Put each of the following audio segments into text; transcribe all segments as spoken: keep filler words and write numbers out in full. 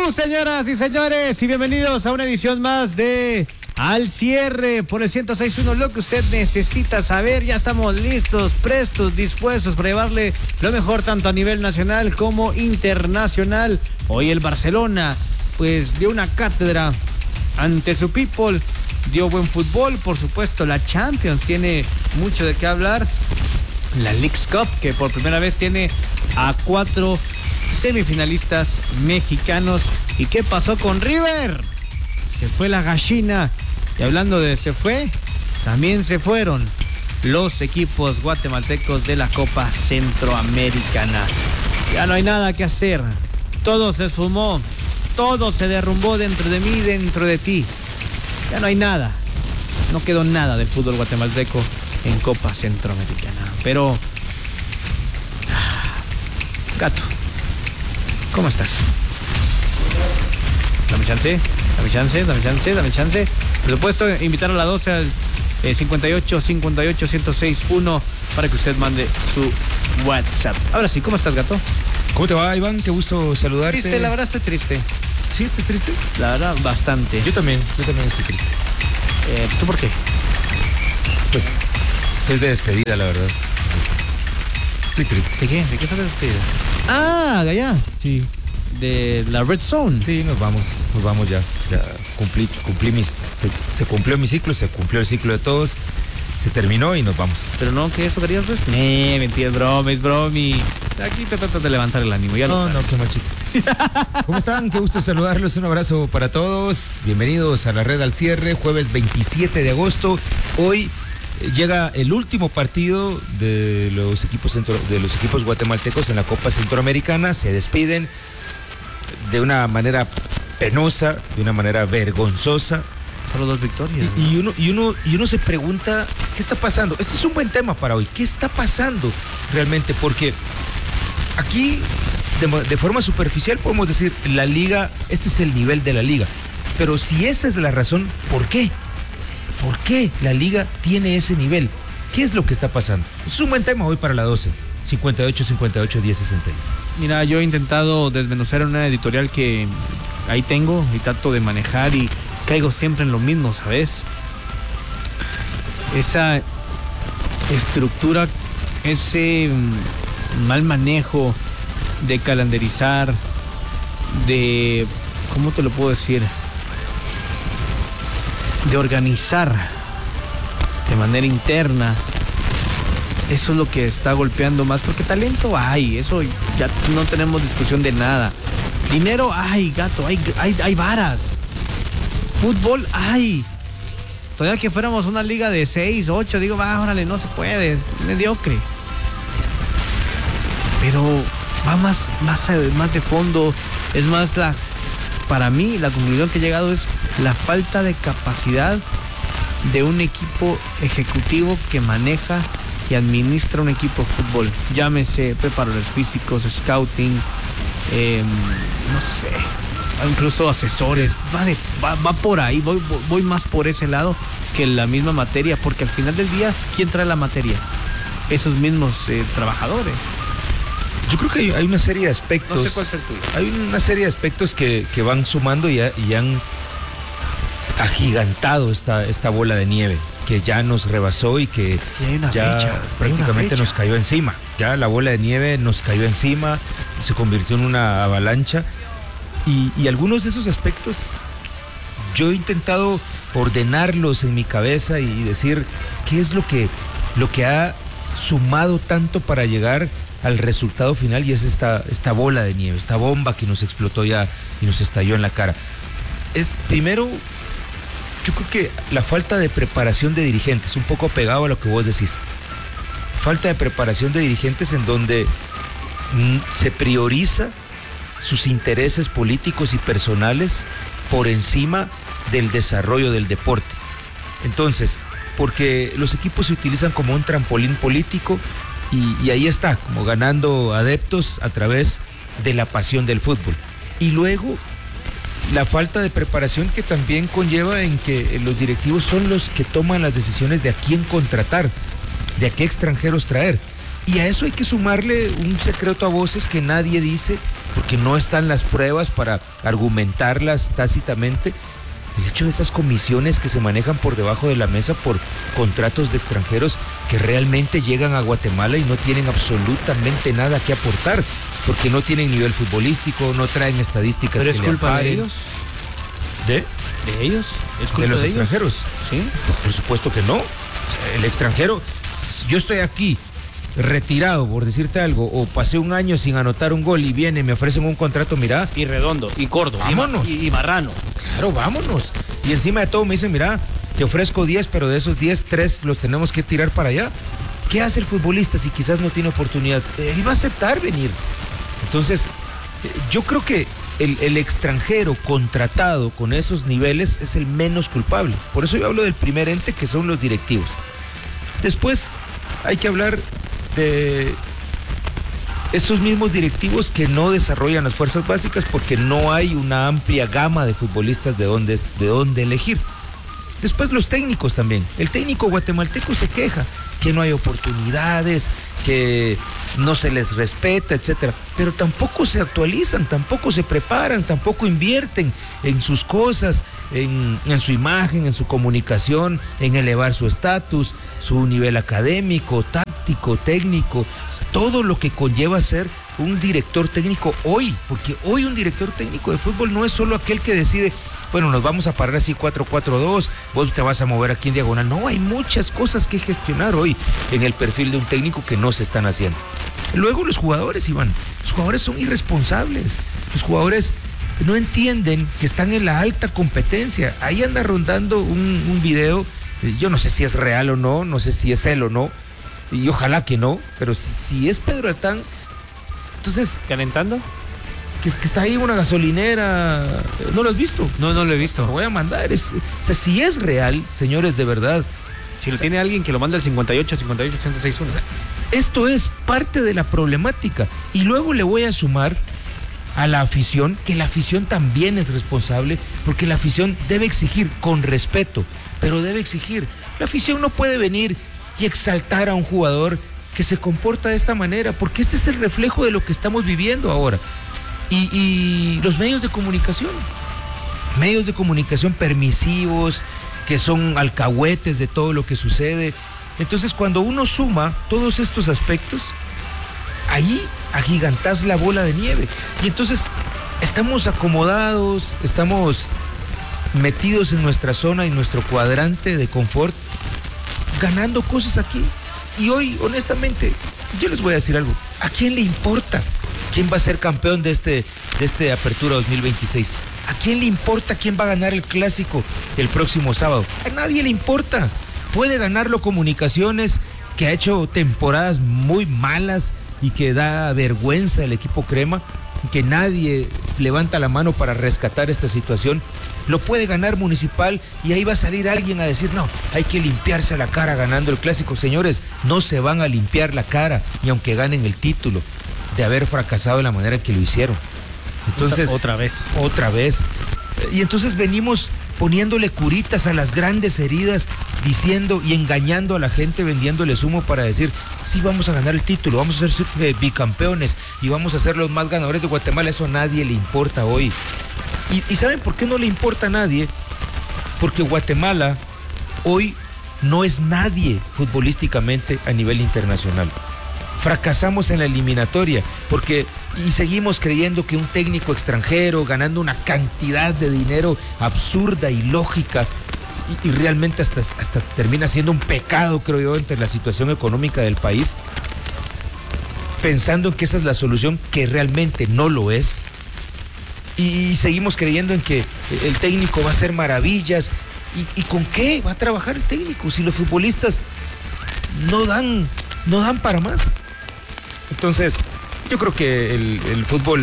Salud, señoras y señores, y bienvenidos a una edición más de Al Cierre por el ciento seis punto uno. Lo que usted necesita saber, ya estamos listos, prestos, dispuestos para llevarle lo mejor tanto a nivel nacional como internacional. Hoy el Barcelona, pues, dio una cátedra ante su people, dio buen fútbol, por supuesto. La Champions tiene mucho de qué hablar. La Leagues Cup, que por primera vez tiene a cuatro semifinalistas mexicanos. ¿Y qué pasó con River? Se fue la gallina. Y hablando de se fue, también se fueron los equipos guatemaltecos de la Copa Centroamericana. Ya no hay nada que hacer. Todo se sumó, todo se derrumbó dentro de mí, dentro de ti. Ya no hay nada. No quedó nada del fútbol guatemalteco en Copa Centroamericana. Pero, Gato, ¿cómo estás? Dame chance, dame chance, dame chance, dame chance. Por supuesto, invitar a la doce al eh, cincuenta y ocho, cincuenta y ocho, ciento seis punto uno para que usted mande su WhatsApp. Ahora sí, ¿cómo estás, Gato? ¿Cómo te va, Iván? Qué gusto saludarte. Triste, la verdad estoy triste. ¿Sí, estás triste? La verdad, bastante. Yo también, yo también estoy triste. Eh, ¿Tú por qué? Pues estoy de despedida, la verdad. Pues, estoy triste. ¿De qué? ¿De qué estás de despedida? Ah, de allá. Sí. De la Red Zone. Sí, nos vamos, nos vamos ya. Ya cumplí, cumplí mis, se, se cumplió mi ciclo, se cumplió el ciclo de todos, se terminó y nos vamos. Pero no, que eso querías, pues. Eh, mentira, es broma, es bromi. Aquí te tratas de levantar el ánimo, ya no, lo sabes. No, qué mal chiste. ¿Cómo están? Qué gusto saludarlos, un abrazo para todos. Bienvenidos a la Red Al Cierre, jueves veintisiete de agosto. Hoy llega el último partido de los equipos centro, de los equipos guatemaltecos en la Copa Centroamericana. Se despiden de una manera penosa, de una manera vergonzosa. Solo dos victorias. Y, y, uno, y, uno, y uno se pregunta, ¿qué está pasando? Este es un buen tema para hoy. ¿Qué está pasando realmente? Porque aquí, de, de forma superficial, podemos decir, la liga, este es el nivel de la liga. Pero si esa es la razón, ¿por qué? ¿Por qué la liga tiene ese nivel? ¿Qué es lo que está pasando? Es un buen tema hoy para la doce. cincuenta y ocho, cincuenta y ocho, diez, sesenta. Mira, yo he intentado desmenuzar en una editorial que ahí tengo y trato de manejar y caigo siempre en lo mismo, ¿sabes? Esa estructura, ese mal manejo de calendarizar, de, ¿cómo te lo puedo decir? De organizar de manera interna. Eso es lo que está golpeando más, porque talento hay, eso ya no tenemos discusión de nada. Dinero hay, Gato, hay, hay, hay varas. Fútbol hay. Todavía que fuéramos una liga de seis, ocho, digo, va, órale, no se puede, es mediocre. Pero va más, más, más de fondo, es más la, para mí, la conclusión que he llegado es la falta de capacidad de un equipo ejecutivo que maneja y administra un equipo de fútbol. Llámese preparadores físicos, scouting, eh, no sé, incluso asesores. Va, de, va, va por ahí, voy, voy más por ese lado que la misma materia, porque al final del día, ¿quién trae la materia? Esos mismos eh, trabajadores. Yo creo que hay, hay una serie de aspectos. No sé cuál es el tuyo. Hay una serie de aspectos que, que van sumando y, y han agigantado esta, esta bola de nieve que ya nos rebasó y que y hay una ya brecha, prácticamente hay una nos cayó encima. Ya la bola de nieve nos cayó encima, se convirtió en una avalancha y, y algunos de esos aspectos yo he intentado ordenarlos en mi cabeza y decir qué es lo que, lo que ha sumado tanto para llegar al resultado final, y es esta, esta bola de nieve, esta bomba que nos explotó ya y nos estalló en la cara. Es primero, yo creo que la falta de preparación de dirigentes, un poco apegado a lo que vos decís. Falta de preparación de dirigentes en donde mm, se prioriza sus intereses políticos y personales por encima del desarrollo del deporte. Entonces, porque los equipos se utilizan como un trampolín político y, y ahí está, como ganando adeptos a través de la pasión del fútbol. Y luego la falta de preparación que también conlleva en que los directivos son los que toman las decisiones de a quién contratar, de a qué extranjeros traer. Y a eso hay que sumarle un secreto a voces que nadie dice, porque no están las pruebas para argumentarlas tácitamente. El hecho de esas comisiones que se manejan por debajo de la mesa por contratos de extranjeros que realmente llegan a Guatemala y no tienen absolutamente nada que aportar, porque no tienen nivel futbolístico, no traen estadísticas. ¿Pero que es le culpa de amparen. ellos? ¿De? ¿De ellos? ¿Es culpa ¿De los de ellos? extranjeros? Sí. Por supuesto que no. O sea, el extranjero, yo estoy aquí retirado, por decirte algo, o pasé un año sin anotar un gol y viene y me ofrecen un contrato, mira. Y redondo, y gordo, vámonos. Y, y marrano. Claro, vámonos. Y encima de todo me dicen, mira, te ofrezco diez, pero de esos diez, tres los tenemos que tirar para allá. ¿Qué hace el futbolista si quizás no tiene oportunidad? Él va a aceptar venir. Entonces, yo creo que el, el extranjero contratado con esos niveles es el menos culpable. Por eso yo hablo del primer ente, que son los directivos. Después hay que hablar de estos mismos directivos que no desarrollan las fuerzas básicas porque no hay una amplia gama de futbolistas de dónde, de dónde elegir. Después los técnicos también. El técnico guatemalteco se queja que no hay oportunidades, que no se les respeta, etcétera. Pero tampoco se actualizan, tampoco se preparan, tampoco invierten en sus cosas, en, en su imagen, en su comunicación, en elevar su estatus, su nivel académico, táctico, técnico, o sea, todo lo que conlleva ser un director técnico hoy, porque hoy un director técnico de fútbol no es solo aquel que decide, bueno, nos vamos a parar así cuatro cuatro dos, vos te vas a mover aquí en diagonal. No, hay muchas cosas que gestionar hoy en el perfil de un técnico que no se están haciendo. Luego los jugadores, Iván, los jugadores son irresponsables, los jugadores no entienden que están en la alta competencia. Ahí anda rondando un, un video, yo no sé si es real o no, no sé si es él o no, y ojalá que no, pero si, si es Pedro Altán, entonces... ¿Calentando? Que, que está ahí una gasolinera, ¿no lo has visto? No, no lo he visto. Lo voy a mandar, es, o sea, si es real, señores, de verdad. Si lo tiene alguien que lo manda al cincuenta y ocho, cincuenta y ocho, ciento sesenta y uno. O sea, esto es parte de la problemática. Y luego le voy a sumar a la afición, que la afición también es responsable, porque la afición debe exigir con respeto, pero debe exigir. La afición no puede venir y exaltar a un jugador que se comporta de esta manera, porque este es el reflejo de lo que estamos viviendo ahora. Y, y los medios de comunicación, medios de comunicación permisivos, que son alcahuetes de todo lo que sucede. Entonces, cuando uno suma todos estos aspectos, ahí agigantás la bola de nieve. Y entonces estamos acomodados, estamos metidos en nuestra zona, en nuestro cuadrante de confort, ganando cosas aquí. Y hoy, honestamente, yo les voy a decir algo. ¿A quién le importa quién va a ser campeón de este, de este Apertura dos mil veintiséis? ¿A quién le importa quién va a ganar el clásico el próximo sábado? A nadie le importa. Puede ganarlo Comunicaciones, que ha hecho temporadas muy malas y que da vergüenza el equipo crema, que nadie levanta la mano para rescatar esta situación. Lo puede ganar Municipal y ahí va a salir alguien a decir, no, hay que limpiarse la cara ganando el clásico. Señores, no se van a limpiar la cara, y aunque ganen el título, de haber fracasado de la manera en que lo hicieron. Entonces, otra, otra vez. Otra vez. Y entonces venimos poniéndole curitas a las grandes heridas, diciendo y engañando a la gente, vendiéndoles humo para decir, sí, vamos a ganar el título, vamos a ser eh, bicampeones y vamos a ser los más ganadores de Guatemala. Eso a nadie le importa hoy. Y, ¿Y saben por qué no le importa a nadie? Porque Guatemala hoy no es nadie futbolísticamente a nivel internacional. Fracasamos en la eliminatoria porque y seguimos creyendo que un técnico extranjero ganando una cantidad de dinero absurda y lógica y, y realmente hasta, hasta termina siendo un pecado, creo yo, entre la situación económica del país, pensando en que esa es la solución, que realmente no lo es. Y, y seguimos creyendo en que el técnico va a hacer maravillas. ¿Y, y con qué va a trabajar el técnico si los futbolistas no dan, no dan para más? Entonces, yo creo que el, el fútbol,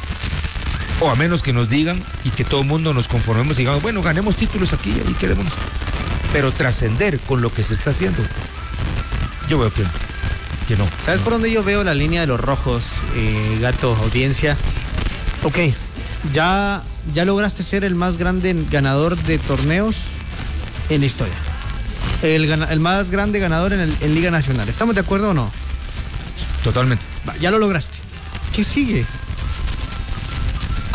o a menos que nos digan y que todo el mundo nos conformemos y digamos, bueno, ganemos títulos aquí y quedémonos, pero trascender con lo que se está haciendo, yo veo que, que no. ¿Sabes no. por dónde yo veo la línea de los rojos, eh, Gato, audiencia? Ok, ya, ya lograste ser el más grande ganador de torneos en la historia. El, el más grande ganador en, el, en Liga Nacional. ¿Estamos de acuerdo o no? Totalmente. Ya lo lograste. ¿Qué sigue?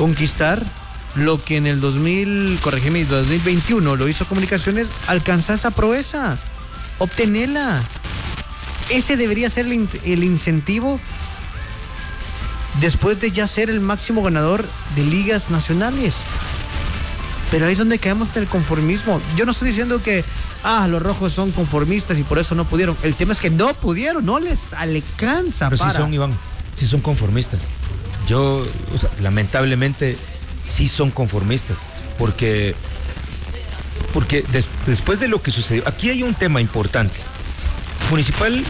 conquistar lo que en el dos mil, corrígeme, dos mil veintiuno lo hizo Comunicaciones, alcanzar esa proeza, obtenerla. Ese debería ser el, el incentivo después de ya ser el máximo ganador de ligas nacionales. Pero ahí es donde caemos en el conformismo. Yo no estoy diciendo que ah, los rojos son conformistas y por eso no pudieron. El tema es que no pudieron, no les alcanza. Pero para. sí son, Iván, sí son conformistas. Yo, o sea, lamentablemente, sí son conformistas. Porque, porque des, después de lo que sucedió, aquí hay un tema importante. Municipal,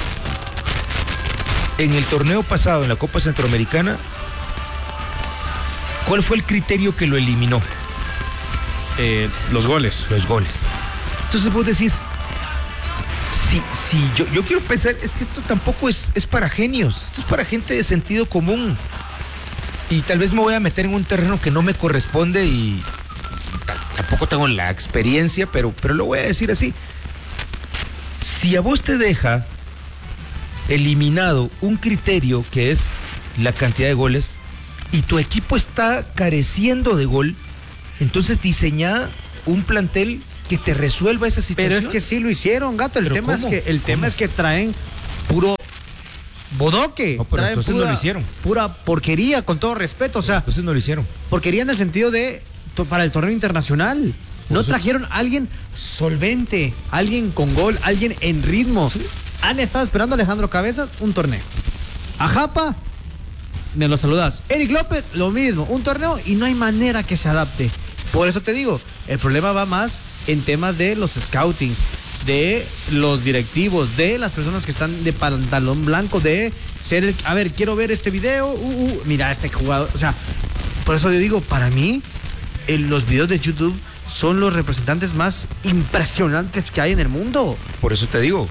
en el torneo pasado, en la Copa Centroamericana, ¿cuál fue el criterio que lo eliminó? Eh, los goles. Los goles. Entonces vos decís, si, si yo, yo quiero pensar, es que esto tampoco es, es para genios, esto es para gente de sentido común. Y tal vez me voy a meter en un terreno que no me corresponde y t- tampoco tengo la experiencia, pero, pero lo voy a decir así. Si a vos te deja eliminado un criterio que es la cantidad de goles y tu equipo está careciendo de gol, entonces diseñá un plantel que te resuelva esa situación. Pero es que sí lo hicieron, gato. El ¿Pero tema cómo? es que el ¿Cómo? tema es que traen puro bodoque. No, pero traen entonces pura, no lo hicieron. Pura porquería, con todo respeto. O sea, Entonces no lo hicieron. porquería en el sentido de to- para el torneo internacional. Por No eso- trajeron a alguien solvente, alguien con gol, alguien en ritmo. Sí. Han estado esperando a Alejandro Cabezas un torneo. A Japa, me lo saludas. Eric López, lo mismo, un torneo y no hay manera que se adapte. Por eso te digo, el problema va más en temas de los scoutings, de los directivos, de las personas que están de pantalón blanco, de ser el, a ver, quiero ver este video, uh, uh, mira este jugador, o sea, por eso yo digo, para mí, el, los videos de YouTube son los representantes más impresionantes que hay en el mundo. Por eso te digo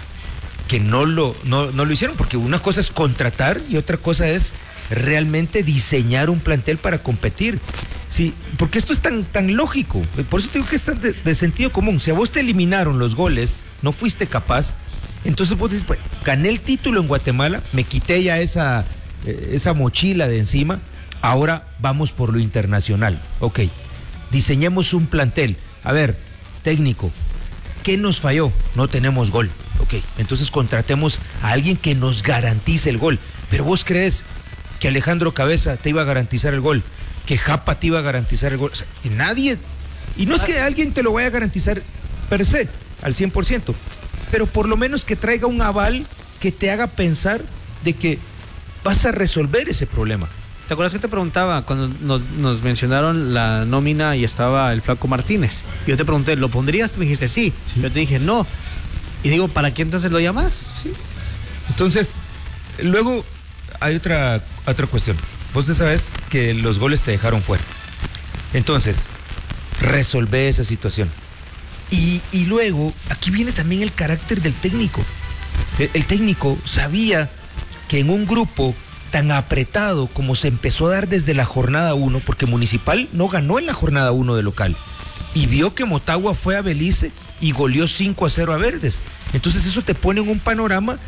que no lo, no, no lo hicieron, porque una cosa es contratar y otra cosa es realmente diseñar un plantel para competir. Sí, porque esto es tan, tan lógico. Por eso te digo que es tan de, de sentido común. Si a vos te eliminaron los goles, no fuiste capaz, entonces vos dices, bueno, gané el título en Guatemala, me quité ya esa, eh, esa mochila de encima, ahora vamos por lo internacional. Ok, diseñemos un plantel. A ver, técnico, ¿qué nos falló? No tenemos gol. Ok, entonces contratemos a alguien que nos garantice el gol. Pero vos crees que Alejandro Cabeza te iba a garantizar el gol, que Japa te iba a garantizar el gol. O sea, que nadie, y no es que alguien te lo vaya a garantizar per se, al cien por ciento, pero por lo menos que traiga un aval que te haga pensar de que vas a resolver ese problema. ¿Te acuerdas que te preguntaba cuando nos, nos mencionaron la nómina y estaba el Flaco Martínez? Yo te pregunté, ¿lo pondrías? Tú me dijiste sí. Sí. Yo te dije no. Y digo, ¿para qué entonces lo llamas? Sí. Entonces, luego hay otra, otra cuestión. Vos ya sabes que los goles te dejaron fuera. Entonces, resolvé esa situación. Y, y luego, aquí viene también el carácter del técnico. El, el técnico sabía que en un grupo tan apretado como se empezó a dar desde la jornada uno, porque Municipal no ganó en la jornada uno de local, y vio que Motagua fue a Belice y goleó cinco a cero a Verdes. Entonces eso te pone en un panorama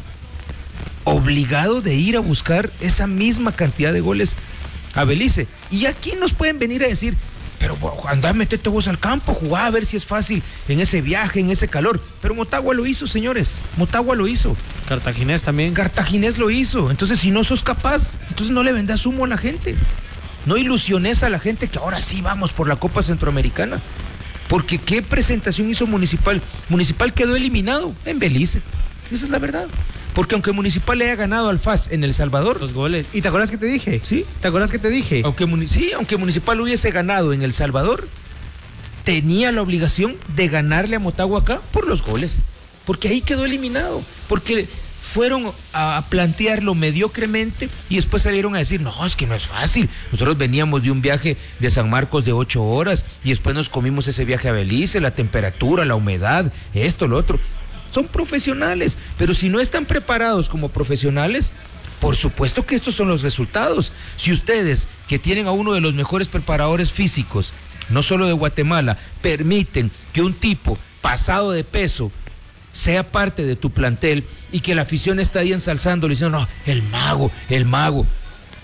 obligado de ir a buscar esa misma cantidad de goles a Belice. Y aquí nos pueden venir a decir, pero andá, metete vos al campo, jugá a ver si es fácil en ese viaje, en ese calor. Pero Motagua lo hizo, señores, Motagua lo hizo. Cartaginés también. Cartaginés lo hizo. Entonces, si no sos capaz, entonces no le vendas humo a la gente. No ilusiones a la gente que ahora sí vamos por la Copa Centroamericana. Porque ¿qué presentación hizo Municipal? Municipal quedó eliminado en Belice. Esa es la verdad. Porque aunque Municipal le haya ganado al F A S en El Salvador. Los goles. ¿Y te acuerdas que te dije? Sí. ¿Te acuerdas que te dije? Aunque, sí, aunque Municipal hubiese ganado en El Salvador, tenía la obligación de ganarle a Motagua acá por los goles. Porque ahí quedó eliminado. Porque fueron a plantearlo mediocremente y después salieron a decir, no, es que no es fácil. Nosotros veníamos de un viaje de San Marcos de ocho horas y después nos comimos ese viaje a Belice, la temperatura, la humedad, esto, lo otro. Son profesionales, pero si no están preparados como profesionales, por supuesto que estos son los resultados. Si ustedes, que tienen a uno de los mejores preparadores físicos, no solo de Guatemala, permiten que un tipo pasado de peso sea parte de tu plantel y que la afición está ahí ensalzándolo diciendo, no, el mago, el mago.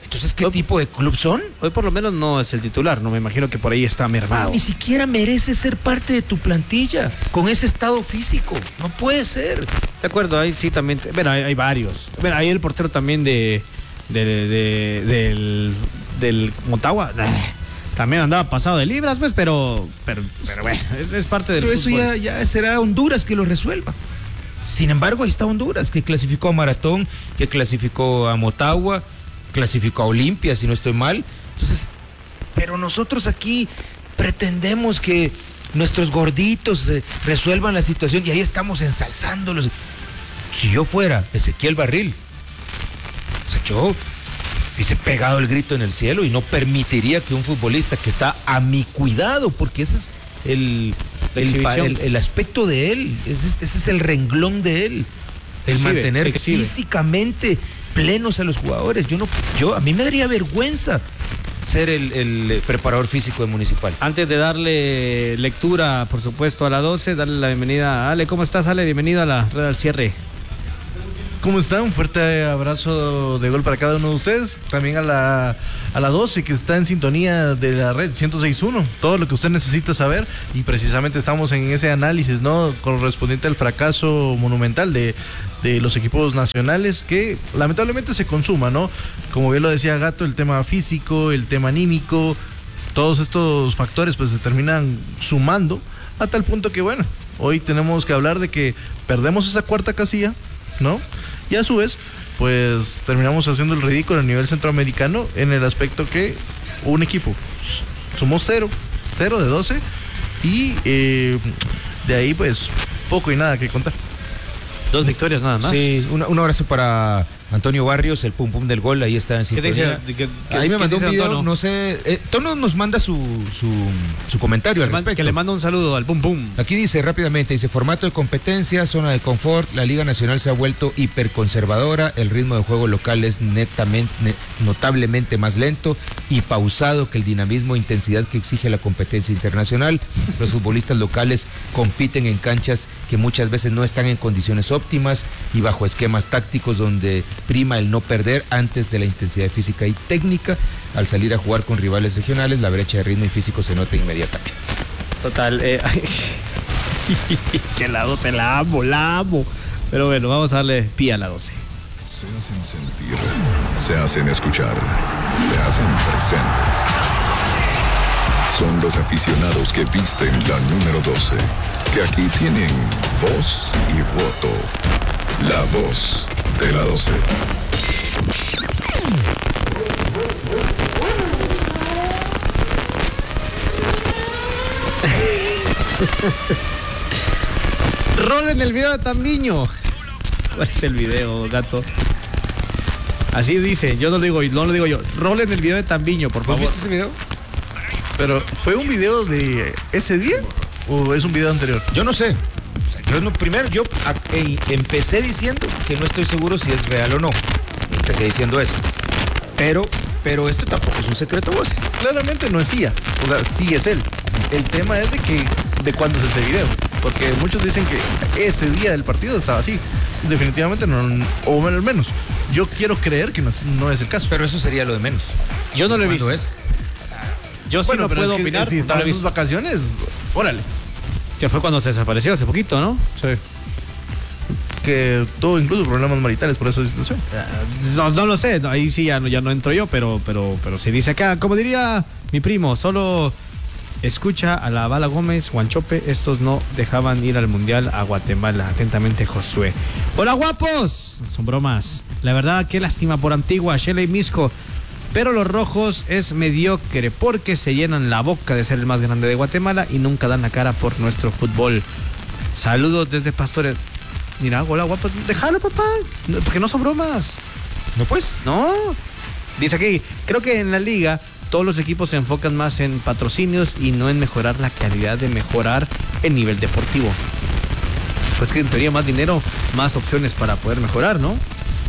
Entonces, ¿qué hoy, tipo de club son? Hoy por lo menos no es el titular, no me imagino que por ahí está mermado. Ni siquiera merece ser parte de tu plantilla con ese estado físico. No puede ser. De acuerdo, ahí sí también. Bueno, hay, hay varios. Bueno, hay el portero también de, de, de, de del, del Motagua. También andaba pasado de libras, pues, pero, pero, pero bueno, es, es parte del pero fútbol. Pero eso ya, ya será Honduras que lo resuelva. Sin embargo, ahí está Honduras, que clasificó a Maratón, que clasificó a Motagua, clasificó a Olimpia, si no estoy mal. Entonces, pero nosotros aquí pretendemos que nuestros gorditos eh, resuelvan la situación y ahí estamos ensalzándolos. Si yo fuera Ezequiel Barril, o sea, yo hubiese pegado el grito en el cielo y no permitiría que un futbolista que está a mi cuidado, porque ese es el, el, el, el aspecto de él, ese es, ese es el renglón de él, el exhibe, mantener exhibe. físicamente plenos a los jugadores. Yo no, yo a mí me daría vergüenza ser el, el preparador físico de Municipal. Antes de darle lectura, por supuesto, a la doce, darle la bienvenida a Ale. ¿Cómo estás, Ale? Bienvenido a la red al cierre. ¿Cómo están? Un fuerte abrazo de gol para cada uno de ustedes. También a la, a la doce que está en sintonía de la red ciento seis punto uno. Todo lo que usted necesita saber. Y precisamente estamos en ese análisis, ¿no? Correspondiente al fracaso monumental de, de los equipos nacionales que lamentablemente se consuma, ¿no? Como bien lo decía Gato, el tema físico, el tema anímico, todos estos factores pues se terminan sumando a tal punto que, bueno, hoy tenemos que hablar de que perdemos esa cuarta casilla, ¿no? Y a su vez, pues terminamos haciendo el ridículo a nivel centroamericano en el aspecto que un equipo sumó cero, cero de doce y eh, de ahí pues poco y nada que contar. Dos victorias nada más. Sí, un, un abrazo para Antonio Barrios, el pum pum del gol, ahí está en sintonía. ¿Qué dice, qué, ahí me mandó un video, Antonio? No sé, eh, Tono nos manda su, su, su comentario al respecto. Que le manda un saludo al pum pum. Aquí dice rápidamente, dice, formato de competencia, zona de confort, la Liga Nacional se ha vuelto hiperconservadora, el ritmo de juego local es netamente, net, notablemente más lento y pausado que el dinamismo e intensidad que exige la competencia internacional. Los futbolistas locales compiten en canchas que muchas veces no están en condiciones óptimas y bajo esquemas tácticos donde prima el no perder antes de la intensidad física y técnica. Al salir a jugar con rivales regionales, la brecha de ritmo y físico se nota inmediatamente. Total, eh, que la doce la amo, la amo. Pero bueno, vamos a darle pie a la doce. Se hacen sentir, se hacen escuchar, se hacen presentes. Son los aficionados que visten la número doce, que aquí tienen voz y voto. La voz de la doce. Rol en el video de Tambiño. ¿Cuál es el video, Gato? Así dice, yo no lo digo, no lo digo yo. Rol en el video de Tambiño, por favor. ¿Viste ese video? Pero, ¿fue un video de ese día o es un video anterior? Yo no sé. O sea, yo no, primero, yo a, eh, empecé diciendo que no estoy seguro si es real o no. Empecé diciendo eso. Pero, pero esto tampoco es un secreto a voces. Claramente no es ella, o sea, sí es él. El tema es de que, de cuándo es ese video. Porque muchos dicen que ese día del partido estaba así. Definitivamente no, o al menos. Yo quiero creer que no, no es el caso. Pero eso sería lo de menos. Yo no lo he visto. Es? Yo sí bueno, no puedo es que, opinar. Si estaba en sus vacaciones, órale. Que fue cuando se desapareció hace poquito, ¿no? Sí. Que tuvo incluso problemas maritales por esa situación. No, no lo sé, ahí sí ya no, ya no entro yo, pero, pero, pero se dice acá, como diría mi primo, solo escucha a la Bala Gómez, Guanchope, estos no dejaban ir al Mundial a Guatemala. Atentamente, Josué. Hola, guapos. Son bromas. La verdad, qué lástima por Antigua, Shelley Misco. Pero los rojos es mediocre porque se llenan la boca de ser el más grande de Guatemala y nunca dan la cara por nuestro fútbol. Saludos desde Pastores. Mira, hola, guapo. Déjalo, papá. No, porque no son bromas. No, pues. No. Dice aquí, creo que en la liga todos los equipos se enfocan más en patrocinios y no en mejorar la calidad de mejorar el nivel deportivo. Pues que en teoría más dinero, más opciones para poder mejorar, ¿no?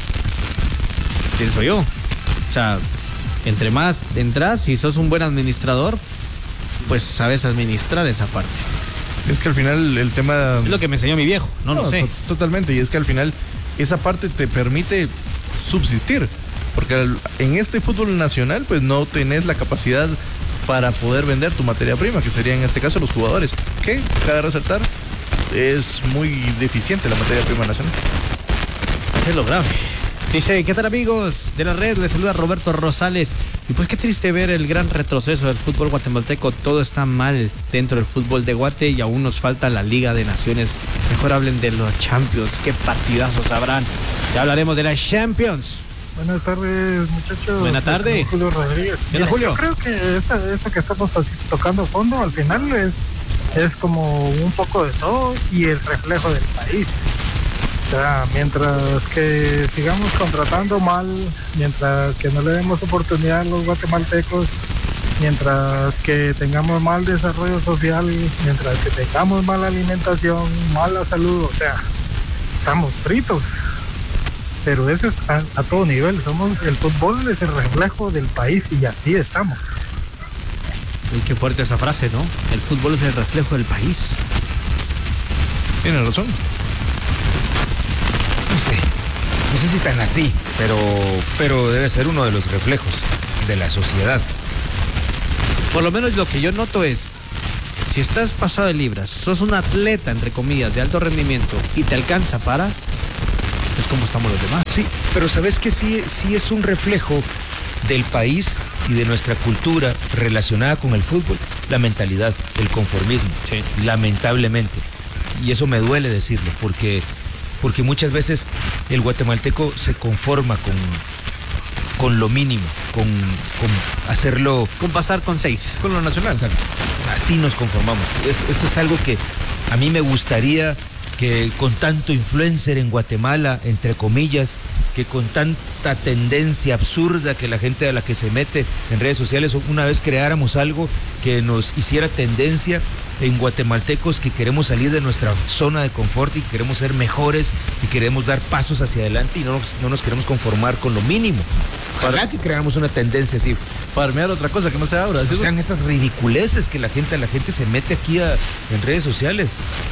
Pienso yo. O sea, entre más entras, si sos un buen administrador, pues sabes administrar esa parte. Es que al final el tema... Es lo que me enseñó mi viejo, no, no lo sé. Totalmente, y es que al final esa parte te permite subsistir. porque al, en este fútbol nacional pues no tenés la capacidad para poder vender tu materia prima, que sería en este caso los jugadores, que cabe resaltar es muy deficiente la materia prima nacional. Eso es lo grave. Dice, ¿qué tal amigos de la red? Les saluda Roberto Rosales. Y pues qué triste ver el gran retroceso del fútbol guatemalteco. Todo está mal dentro del fútbol de Guate y aún nos falta la Liga de Naciones. Mejor hablen de los Champions. Qué partidazos habrán. Ya hablaremos de las Champions. Buenas tardes, muchachos. Buenas tardes. Julio Rodríguez. Hola, Julio. Yo creo que esta, esta que estamos así, tocando fondo al final es, es como un poco de todo y el reflejo del país. O sea, mientras que sigamos contratando mal, mientras que no le demos oportunidad a los guatemaltecos, mientras que tengamos mal desarrollo social, mientras que tengamos mala alimentación, mala salud, o sea, estamos fritos. Pero eso es a, a todo nivel. Somos, el fútbol es el reflejo del país y así estamos. Uy, qué fuerte esa frase, ¿no? El fútbol es el reflejo del país. Tiene razón. No sé, no sé si tan así, pero, pero debe ser uno de los reflejos de la sociedad. Por lo menos lo que yo noto es, si estás pasado de libras, sos un atleta, entre comillas, de alto rendimiento y te alcanza para, es como estamos los demás. Sí, pero sabes que sí, sí es un reflejo del país y de nuestra cultura relacionada con el fútbol, la mentalidad, el conformismo, Sí. lamentablemente. Y eso me duele decirlo, porque, porque muchas veces el guatemalteco se conforma con, con lo mínimo, con, con hacerlo... Con pasar con seis. Con lo nacional, o sea, así nos conformamos. Eso, eso es algo que a mí me gustaría que con tanto influencer en Guatemala, entre comillas, que con tanta tendencia absurda que la gente a la que se mete en redes sociales, una vez creáramos algo que nos hiciera tendencia en guatemaltecos que queremos salir de nuestra zona de confort y queremos ser mejores y queremos dar pasos hacia adelante y no nos, no nos queremos conformar con lo mínimo. Ojalá que creáramos una tendencia así. Farmear otra cosa que no sea ahora. O sean estas ridiculeces que la gente, la gente se mete aquí a, en redes sociales.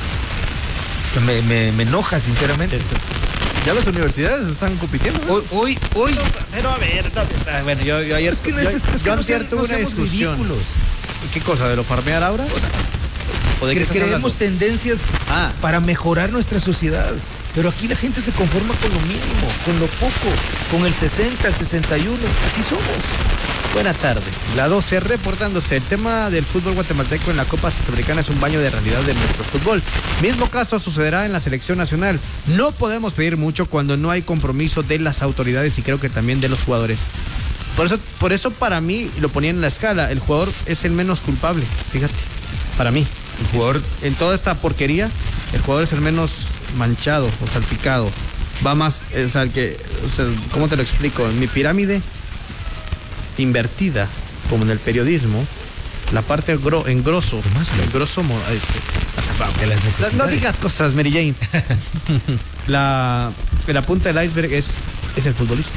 Me, me, me enoja, sinceramente. Ya las universidades están compitiendo, ¿no? Hoy, hoy, hoy. Pero a ver, no, bueno, yo, yo ayer Es que no es, yo, es que yo no antier sean- tuve no una seamos discusión. ridículos. ¿Qué cosa? ¿De lo farmear ahora? O sea, ¿O de qué cre- estás creemos hablando? tendencias Ah. para mejorar nuestra sociedad. Pero aquí la gente se conforma con lo mínimo, con lo poco, con el sesenta, el sesenta y uno. Así somos. Buenas tardes. La doce reportándose. El tema del fútbol guatemalteco en la Copa Centroamericana es un baño de realidad de nuestro fútbol. Mismo caso sucederá en la selección nacional. No podemos pedir mucho cuando no hay compromiso de las autoridades y creo que también de los jugadores. Por eso, por eso para mí, lo ponía en la escala, el jugador es el menos culpable, fíjate, para mí. El jugador, En toda esta porquería, el jugador es el menos manchado o salpicado. Va más, o sea, el que, o sea, ¿cómo te lo explico? En mi pirámide invertida, como en el periodismo, la parte gro, en grosso, Más el grosso, mo- ay, de las no, necesidades. no digas cosas, Mary Jane. la, la punta del iceberg es, es el futbolista.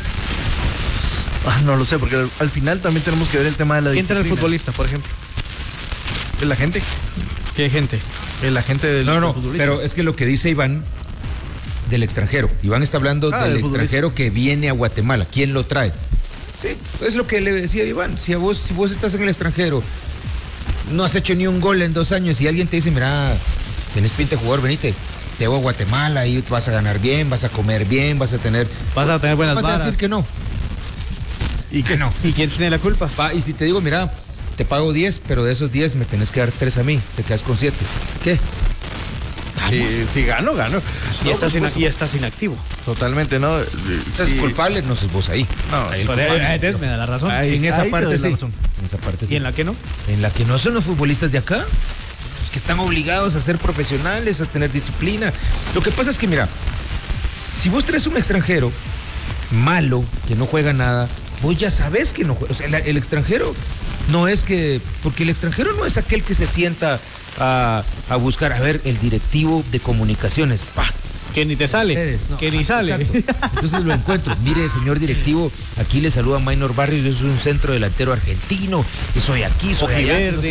Ah, no lo sé, porque al, al final también tenemos que ver el tema de la ¿Quién trae disciplina. el futbolista, por ejemplo? Es la gente. ¿Qué gente? Es la gente del No, no, futbolista. pero es que lo que dice Iván del extranjero. Iván está hablando Ah, del del futbolista. extranjero que viene a Guatemala. ¿Quién lo trae? Sí, es lo que le decía Iván. Si a vos, si vos estás en el extranjero, no has hecho ni un gol en dos años y alguien te dice, mira, tenés pinta de jugador, venite, te voy a Guatemala y vas a ganar bien, vas a comer bien, vas a tener... Vas a tener buenas vas a varas. decir que no. ¿Y que no. ¿Y quién tiene la culpa? Va, y si te digo, mira, te pago diez, pero de esos diez me tenés que dar tres a mí, te quedas con siete. ¿Qué? Si, si gano, gano. Y, No, estás pues, ina- pues, y estás inactivo. Totalmente, ¿no? Estás Sí. culpable, no sos vos ahí. No, Ahí el Pero, culpable eh, sos yo. me da la razón. Ahí- En esa ahí te parte doy la sí. razón. En esa parte sí. ¿Y en la que no? En la que no son los futbolistas de acá, pues que están obligados a ser profesionales, a tener disciplina. Lo que pasa es que, mira, si vos traes un extranjero malo, que no juega nada, vos ya sabés que no juega. O sea, el, el extranjero no es que... Porque el extranjero no es aquel que se sienta a, a buscar, a ver, el directivo de comunicaciones, pa. Que ni te sale. Ustedes, no, que ni ah, sale. exacto. Entonces lo encuentro. Mire, señor directivo, aquí le saluda Maynor Barrios, yo soy un centro delantero argentino, y soy aquí, soy allá. Ojiverde. no sé.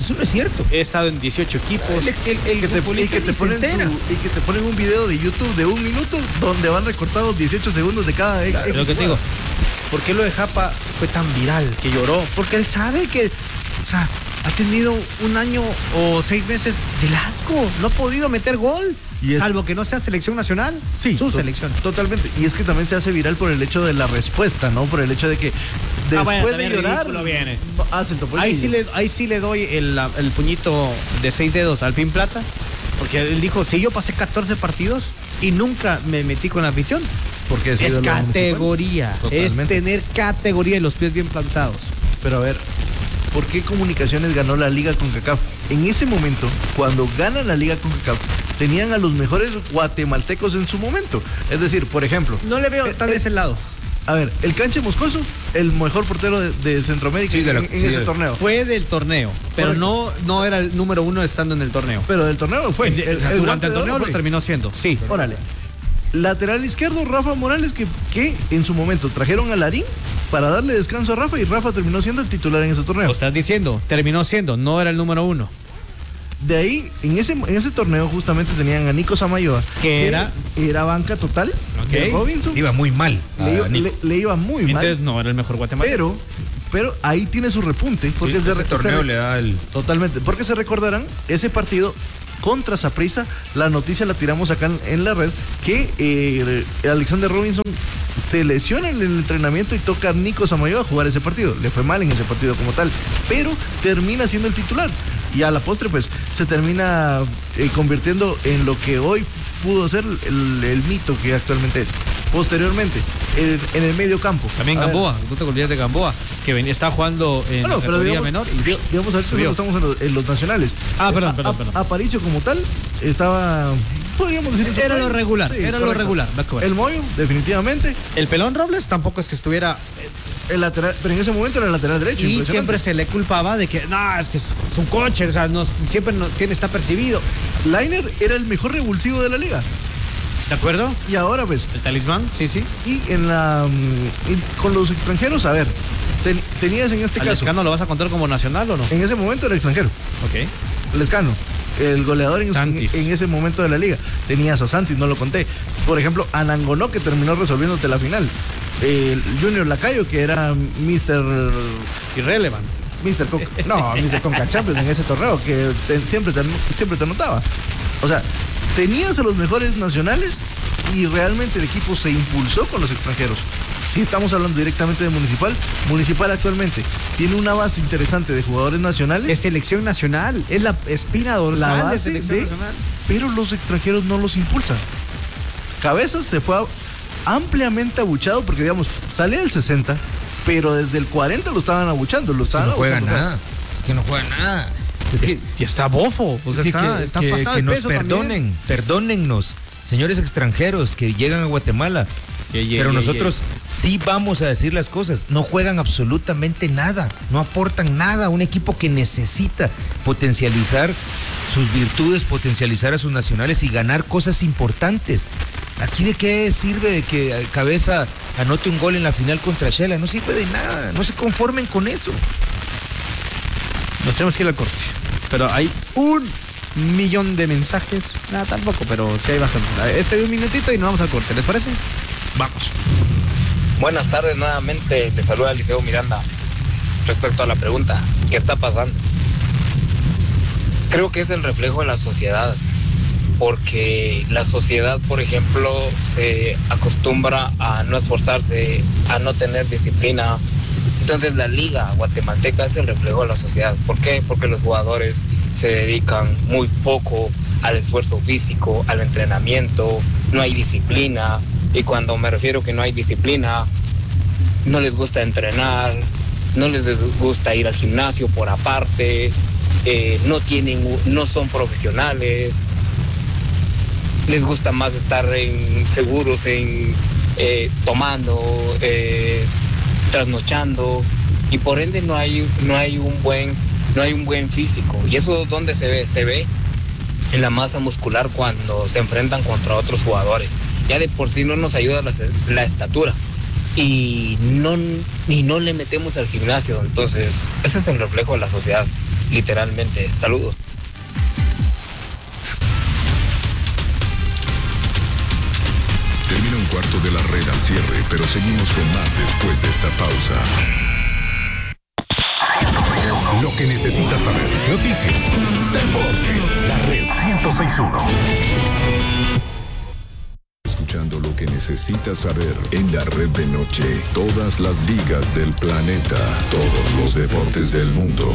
Eso no es cierto. He estado en dieciocho equipos. El, el, el Y que, te, y, futbolista que te ni se ponen entera. su- y que te ponen un video de YouTube de un minuto donde van recortados dieciocho segundos de cada X. Lo que te digo, ¿por qué lo de Japa fue tan viral que lloró? Porque él sabe que, o sea, ha tenido un año o seis meses de asco. No ha podido meter gol. Y es- Salvo que no sea selección nacional. Sí, su to- selección. Totalmente. Y es que también se hace viral por el hecho de la respuesta, ¿no? Por el hecho de que después Ah, bueno, de también llorar, ridículo viene. hacen topolillo. Ahí sí, le, ahí sí le doy el, la- el puñito de seis dedos al Pin Plata. Porque él dijo, si yo pasé catorce partidos y nunca me metí con la afición. Porque Es categoría. Es Totalmente. tener categoría y los pies bien plantados. Pero a ver, ¿por qué Comunicaciones ganó la Liga CONCACAF? En ese momento, cuando ganan la Liga CONCACAF, tenían a los mejores guatemaltecos en su momento. Es decir, por ejemplo, No le veo Eh, tan eh, de ese lado. a ver, el Canche Moscoso, el mejor portero de, de Centroamérica Sí, de la- en, en sí, ese de- torneo. Fue del torneo, pero no, no era el número uno estando en el torneo. Pero del torneo fue. El- el- o sea, el durante guante el de oro torneo lo fue. terminó siendo, sí. Órale. Lateral izquierdo, Rafa Morales, que, que en su momento trajeron a Larín para darle descanso a Rafa y Rafa terminó siendo el titular en ese torneo. Lo estás diciendo, terminó siendo, no era el número uno. De ahí, en ese, en ese torneo justamente tenían a Nico Samayoa, Que era- era banca total Ok. de Robinson. Iba muy mal. le, iba, a Nico. le- le iba muy mal, Entonces no era el mejor guatemalteco. pero, pero ahí tiene su repunte. Porque Sí, es de ese re- torneo se- le da el... Totalmente, porque se recordarán ese partido contra Saprissa, la noticia la tiramos acá en, en la red, que eh, Alexander Robinson se lesiona en el entrenamiento y toca a Nico Samayoa a jugar ese partido. Le fue mal en ese partido como tal, pero termina siendo el titular. Y a la postre, pues, se termina eh, convirtiendo en lo que hoy pudo ser el, el mito que actualmente es. Posteriormente, en, en el medio campo. También A ver, Gamboa, tú te olvidas de Gamboa, que venía, está jugando en bueno, pero categoría digamos, menor. Y, di- digamos a ver si subió. nosotros estamos en los, en los nacionales. Ah, perdón, A- perdón, a- perdón. Aparicio como tal estaba, podríamos decir... en su Era prime. lo regular, era lo correcto. regular, de acuerdo. El Moyo, definitivamente. El Pelón Robles tampoco es que estuviera. El lateral, pero en ese momento era el lateral derecho. Y impresionante. siempre se le culpaba de que, no, es que es, es un coche, o sea, no, siempre no, tiene, está percibido. Lainer era el mejor revulsivo de la liga. ¿De acuerdo? Y ahora, pues, El talismán, sí, sí. y en la mm, y con los extranjeros, a ver, ten- tenías en este ¿Al caso, Lescano lo vas a contar como nacional o no? en ese momento era extranjero, Ok. Lescano, el goleador en, en, Santis. en ese momento de la liga. Tenías a Santis, no lo conté. Por ejemplo, a Nangonó, que terminó resolviéndote la final. El Junior Lacayo, que era mister Irrelevant. mister Con- no, mister Conca Champions en ese torneo, que te- siempre, te, siempre te anotaba. O sea, tenías a los mejores nacionales y realmente el equipo se impulsó con los extranjeros. Si estamos hablando directamente de Municipal, Municipal actualmente tiene una base interesante de jugadores nacionales, Es selección nacional, es la espina la dorsal de base selección de, nacional. pero los extranjeros no los impulsan. Cabezas se fue a- ampliamente abuchado porque, digamos, salía del sesenta, pero desde el cuarenta lo estaban abuchando, lo Es que estaban no juega abuchando. nada. Es que no juega nada. Es que, Y está bofo, o sea, es que, está, que- está que- pasado que de nos peso perdonen, también. perdónennos, señores extranjeros que llegan a Guatemala. Yeah, yeah, Pero yeah, nosotros sí vamos a decir las cosas. No juegan absolutamente nada. No aportan nada a un equipo que necesita potencializar sus virtudes, potencializar a sus nacionales y ganar cosas importantes. ¿Aquí de qué sirve de que Cabeza anote un gol en la final contra Shela? No sirve de nada. No se conformen con eso. Nos tenemos que ir al corte. Pero hay un millón de mensajes. Nada, tampoco, pero sí hay bastante. Este de un minutito y nos vamos al corte, ¿les parece? Vamos. Buenas tardes nuevamente, les saluda Liceo Miranda. Respecto a la pregunta, ¿qué está pasando? Creo que es el reflejo de la sociedad, porque la sociedad, por ejemplo, se acostumbra a no esforzarse, a no tener disciplina. Entonces la liga guatemalteca es el reflejo de la sociedad. ¿Por qué? Porque los jugadores se dedican muy poco al esfuerzo físico, al entrenamiento, no hay disciplina. Y cuando me refiero que no hay disciplina, no les gusta entrenar, no les gusta ir al gimnasio por aparte, eh, no tienen, no son profesionales, les gusta más estar en seguros, en eh, tomando, eh, trasnochando, y por ende no hay, no hay un buen, no hay un buen físico. ¿Y eso dónde se ve? Se ve en la masa muscular cuando se enfrentan contra otros jugadores. Ya de por sí no nos ayuda la, la estatura y no, y no le metemos al gimnasio. Entonces ese es el reflejo de la sociedad. literalmente. Saludos. Termina un cuarto de la red al cierre, pero seguimos con más después de esta pausa. Lo que necesitas saber. Noticias, deportes, la red ciento seis punto uno. Escuchando lo que necesitas saber en la red de noche. Todas las ligas del planeta. Todos los deportes del mundo.